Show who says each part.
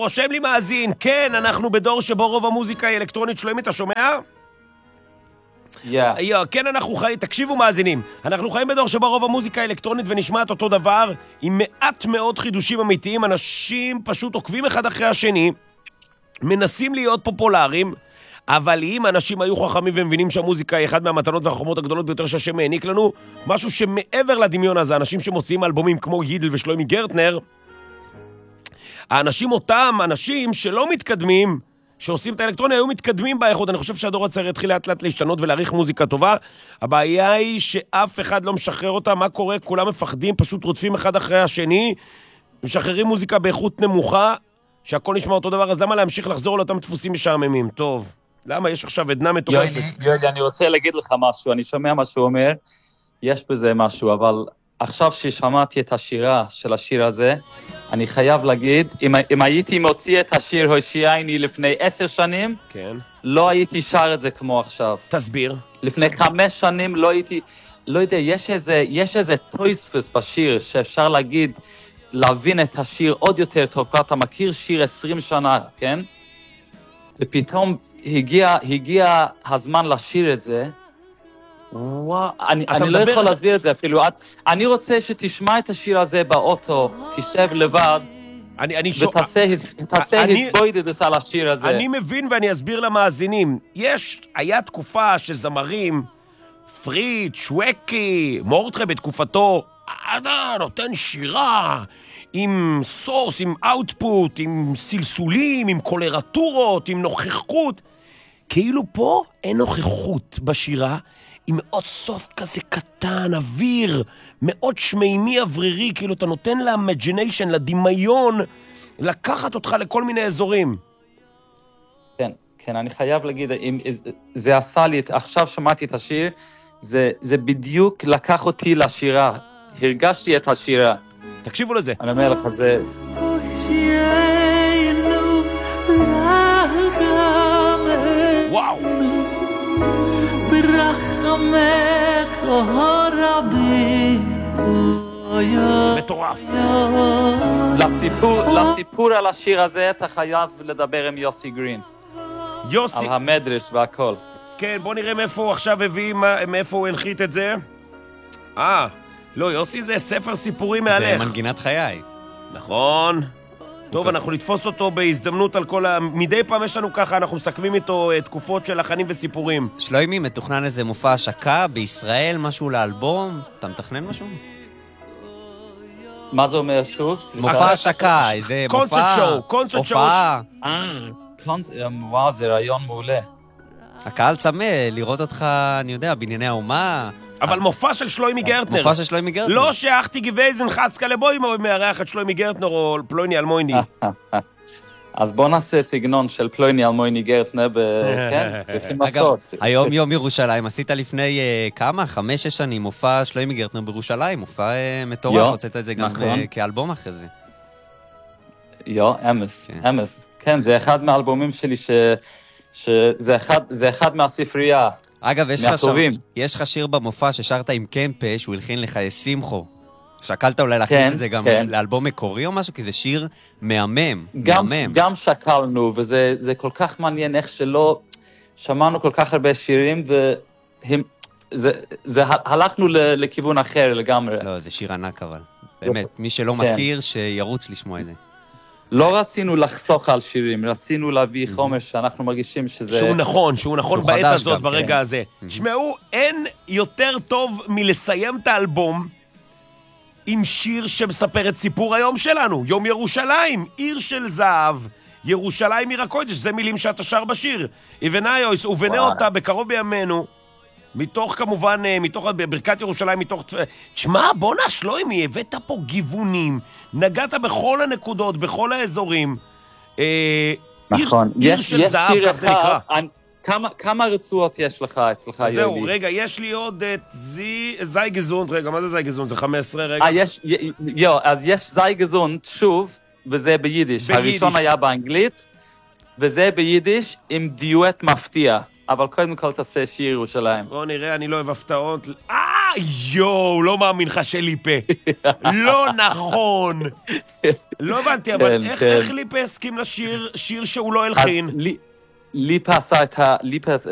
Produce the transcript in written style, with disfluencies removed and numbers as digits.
Speaker 1: רושם לי מאזין, כן, אנחנו בדור שבו רוב המוזיקה היא אלקטרונית. שלוימי, אתה שומע? כן, אנחנו חיים, תקשיבו מאזינים, אנחנו חיים בדור שבו רוב המוזיקה היא אלקטרונית ונשמעת אותו דבר, עם מעט מאוד חידושים אמיתיים. אנשים פשוט עוקבים אחד אחרי השני, מנסים להיות פופולריים, אבל אם אנשים היו חכמים ומבינים שהמוזיקה היא אחד מהמתנות והחומות הגדולות ביותר שהשם העניק לנו, משהו שמעבר לדמיון הזה, אנשים שמוציאים אלבומים כמו יידל ושלוימי גרטנר, האנשים אותם, אנשים שלא מתקדמים, שעושים את האלקטרוניה, היו מתקדמים באיכות. אני חושב שהדור הצעיר יתחיל לאט לאט להשתנות ולהעריך מוזיקה טובה. הבעיה היא שאף אחד לא משחרר אותה. מה קורה? כולם מפחדים, פשוט רודפים אחד אחרי השני, משחררים מוזיקה באיכות נמוכה, שהכל נשמע אותו דבר, אז למה להמשיך לחזור לאותם דפוסים משעממים? טוב, למה? יש עכשיו עדנה מטורפת.
Speaker 2: יואלי, אני רוצה להגיד לך משהו, אני שומע מה שהוא אומר, יש בזה משהו, אבל עכשיו ששמעתי את השירה של השיר הזה, אני חייב להגיד, אם הייתי מוציא את השיר הושיעני לפני 10 שנים,
Speaker 1: כן.
Speaker 2: לא הייתי שר את זה כמו עכשיו.
Speaker 1: תסביר.
Speaker 2: לפני 5 שנים לא הייתי, לא יודע, יש איזה טויספס בשיר שאפשר להגיד, להבין את השיר עוד יותר טוב, כבר אתה מכיר שיר 20 שנה, כן? ופתאום הגיע הזמן לשיר את זה, וואו, אני לא יכול להסביר את זה אפילו. אני רוצה שתשמע את השיר הזה באוטו, תשב לבד, ותעשה הסבוידדס על השיר הזה.
Speaker 1: אני מבין ואני אסביר למאזינים. היה תקופה שזמרים, פריד, שווקי, מורטרה בתקופתו, אתה נותן שירה עם סורס, עם אאוטפוט, עם סלסולים, עם קולרטורות, עם נוכחות. כאילו פה אין נוכחות בשירה, היא מאוד סופט כזה קטן, אוויר, מאוד שמימי אוורירי, כאילו אתה נותן לאימג'יניישן, לדמיון, לקחת אותך לכל מיני אזורים.
Speaker 2: כן, אני חייב להגיד, זה עשה לי, עכשיו שמעתי את השיר, זה בדיוק לקח אותי לשירה, הרגשתי את השירה.
Speaker 1: תקשיבו לזה.
Speaker 2: אני אומר לך, זה...
Speaker 1: וואו. מטורף.
Speaker 2: לסיפור על השיר הזה אתה חייב לדבר עם יוסי גרין.
Speaker 1: יוסי.
Speaker 2: על המדרש והכל.
Speaker 1: כן, בוא נראה מאיפה הוא עכשיו הביא, מאיפה הוא הנחית את זה. לא, יוסי זה ספר סיפורים מהלך.
Speaker 3: זה מנגינת חיי.
Speaker 1: נכון. טוב, אנחנו נתפוס אותו בהזדמנות על כל מדי פעם יש לנו ככה, אנחנו מסכמים איתו תקופות של לחנים וסיפורים.
Speaker 3: שלוימי, מתוכנן איזה מופע השקה בישראל, משהו לאלבום? אתה מתכנן משהו?
Speaker 2: מה זה אומר שוב?
Speaker 3: מופע השקה, איזה מופע...
Speaker 1: קונצרט שואו.
Speaker 2: וואו, זה רעיון מעולה.
Speaker 3: הקהל צמא לראות אותך, אני יודע, בענייני האומה.
Speaker 1: אבל מופע של שלוימי גרטנר.
Speaker 3: מופע של שלוימי גרטנר.
Speaker 1: לא שאחתי גבייזן חצקה לבוי מארח את שלוימי גרטנר או פלויני אלמויני.
Speaker 2: אז בוא נעשה סגנון של פלויני אלמויני גרטנר, כן, צריכים לעשות.
Speaker 3: היום יום ירושלים, עשית לפני כמה? 5-6 שנים, מופע שלוימי גרטנר בירושלים, מופע מטורף, הוצאת את זה גם כאלבום אחרי זה.
Speaker 2: אמס. כן, זה אחד מהאלבומים שלי שזה אחד מהספרייה.
Speaker 3: אגב, יש לך שיר במופע ששרת עם קמפה, שהוא הלחין לך שמחו. שקלת אולי להכניס את זה גם לאלבום מקורי או משהו? כי זה שיר מהמם.
Speaker 2: גם שקלנו, וזה כל כך מעניין איך שלא שמענו כל כך הרבה שירים, והלכנו לכיוון אחר לגמרי.
Speaker 3: לא, זה שיר ענק אבל. באמת, מי שלא מכיר, שירוץ לשמוע את זה.
Speaker 2: לא רצינו לחסוך על שירים, רצינו להביא חומר שאנחנו מרגישים שזה...
Speaker 1: שהוא נכון בעת הזאת, ברגע הזה. שמעו, אין יותר טוב מלסיים את האלבום עם שיר שמספר את סיפור היום שלנו. יום ירושלים, עיר של זהב, ירושלים עיר הקודש, זה מילים שאתה שר בשיר. ובניוס, ובנה אותה בקרוב בימינו, מתוך כמובן, מתוך ברכת ירושלים, מתוך... תשמע, בוא שלוימי, הבאת פה גיוונים, נגעת בכל הנקודות, בכל האזורים.
Speaker 2: נכון.
Speaker 1: עיר של זהב, כך זה נקרא.
Speaker 2: כמה רצועות יש לך אצלך, יולי?
Speaker 1: זהו, רגע, יש לי עוד את זי גזונט, רגע, מה זה זי גזונט? זה 15, רגע.
Speaker 2: אז יש זי גזונט, שוב, וזה ביידיש. הראשון היה באנגלית, וזה ביידיש עם דיואט מפתיע. אבל קודם כל תעשה שיר ירושלים.
Speaker 1: בוא נראה, אני לא אוהב הפתעות. יואו, לא מאמין לך שליפה. לא נכון. לא הבנתי, אבל איך ליפה הסכים לשיר שיר שהוא לא הלחין?
Speaker 2: ליפה עשה את ה... ליפה